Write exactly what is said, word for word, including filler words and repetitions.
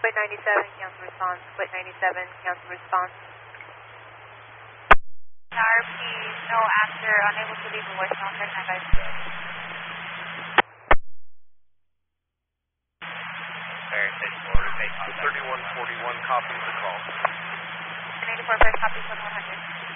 Quit ninety-seven, cancel response. Quit ninety-seven, cancel response. R P, no answer, unable to leave a voicemail. Check my guys. thirty-one forty-one, copy the call. eighty-four, copy one hundred.